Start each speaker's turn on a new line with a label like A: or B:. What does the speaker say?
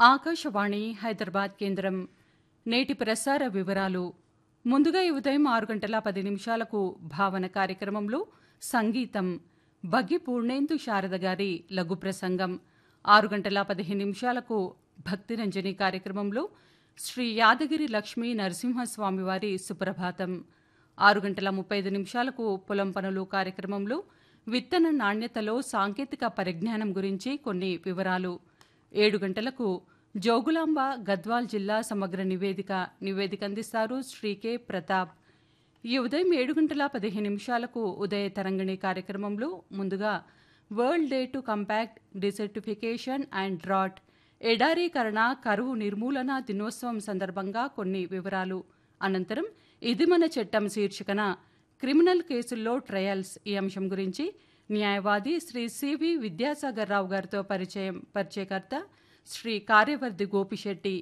A: ఆకాశవాణి హైదరాబాద్ కేంద్రం నేటి ప్రసార వివరాలు. ముందుగా ఈ ఉదయం 6 గంటల 10 నిమిషాలకు భావన కార్యక్రమంలో సంగీతం బగ్గి పూర్ణేందు శారద గారి లఘు ప్రసంగం, 6 గంటల 15 నిమిషాలకు భక్తిరంజని కార్యక్రమంలో శ్రీ యాదగిరి లక్ష్మీ నరసింహస్వామివారి సుప్రభాతం, 6 గంటల 35 నిమిషాలకు పొలం పనులు కార్యక్రమంలో విత్తన నాణ్యతలో సాంకేతిక పరిజ్ఞానం గురించి కొన్ని వివరాలు, 7 గంటలకు జోగులాంబ గద్వాల్ జిల్లా సమగ్ర నివేదిక అందిస్తారు శ్రీ కె ప్రతాప్. ఈ ఉదయం 7 గంటల 15 నిమిషాలకు ఉదయ తరంగిణి కార్యక్రమంలో ముందుగా world day to compact desertification and drought ఎడారీకరణ కరువు నిర్మూలన దినోత్సవం సందర్భంగా కొన్ని వివరాలు, అనంతరం ఇది మన చట్టం శీర్షికన క్రిమినల్ కేసుల్లో ట్రయల్స్ ఈ అంశం గురించి న్యాయవాది శ్రీ సివి విద్యాసాగర్ రావు గారితో పరిచయకర్త శ్రీ కార్యవర్ధి గోపిశెట్టి